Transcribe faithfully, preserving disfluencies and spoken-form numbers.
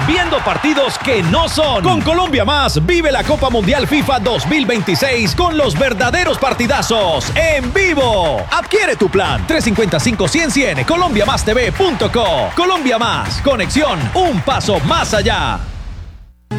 viendo partidos que no son. Con Colombia Más, vive la Copa Mundial FIFA dos mil veintiséis con los verdaderos partidazos en vivo. Adquiere tu plan tres cinco cinco cien cien colombia más t v punto co. Colombia Más, conexión un paso más allá.